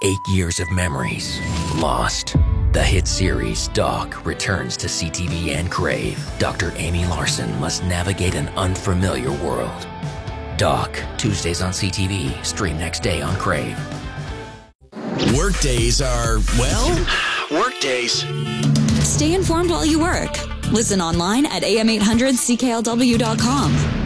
8 years of memories lost. The hit series Doc returns to CTV and Crave. Dr. Amy Larson must navigate an unfamiliar world. Doc, Tuesdays on CTV, stream next day on Crave. Workdays are, well, workdays. Stay informed while you work. Listen online at am800cklw.com.